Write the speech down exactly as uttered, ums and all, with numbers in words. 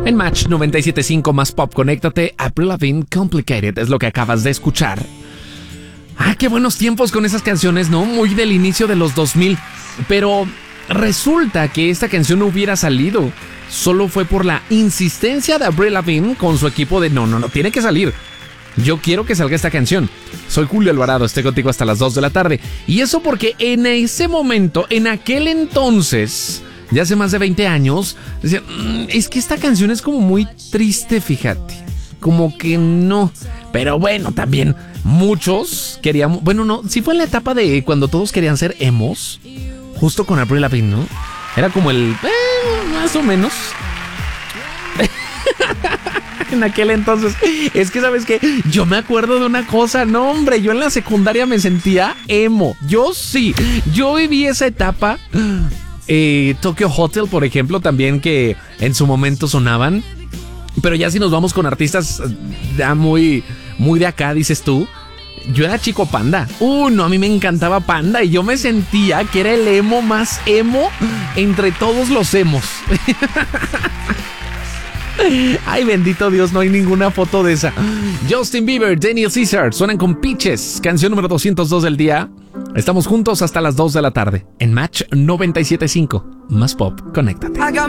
En Match noventa y siete punto cinco más pop, conéctate. Avril Lavigne, Complicated, es lo que acabas de escuchar. Ah, qué buenos tiempos con esas canciones, ¿no? Muy del inicio de los dos mil. Pero resulta que esta canción no hubiera salido. Solo fue por la insistencia de Avril Lavigne con su equipo de no, no, no, tiene que salir. Yo quiero que salga esta canción. Soy Julio Alvarado, estoy contigo hasta las dos de la tarde. Y eso porque en ese momento, en aquel entonces, ya hace más de veinte años, decía, mmm, es que esta canción es como muy triste, fíjate. Como que no. Pero bueno, también muchos queríamos... Bueno, no, sí fue en la etapa de cuando todos querían ser emos. Justo con Avril Lavigne, ¿no? Era como el... Eh, más o menos. En aquel entonces. Es que, ¿sabes qué? Yo me acuerdo de una cosa. No, hombre, yo en la secundaria me sentía emo. Yo sí. Yo viví esa etapa. Eh, Tokyo Hotel, por ejemplo, también, que en su momento sonaban. Pero ya si nos vamos con artistas ya muy, muy de acá, dices tú. Yo era Chico Panda. Uh, no, a mí me encantaba Panda. Y yo me sentía que era el emo más emo entre todos los emos. Ay, bendito Dios, no hay ninguna foto de esa. Justin Bieber, Daniel Caesar, suenan con Peaches, canción número doscientos dos del día. Estamos juntos hasta las dos de la tarde en Match noventa y siete punto cinco. Más pop, conéctate.